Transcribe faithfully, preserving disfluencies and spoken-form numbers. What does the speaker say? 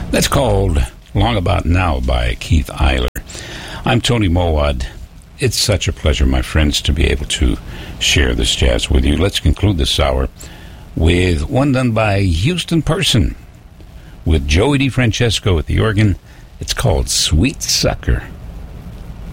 That's called Long About Now by Keith Eiler. I'm Tony Mowad. It's such a pleasure, my friends, to be able to share this jazz with you. Let's conclude this hour with one done by Houston Person with Joey DeFrancesco at the organ. It's called Sweet Sucker.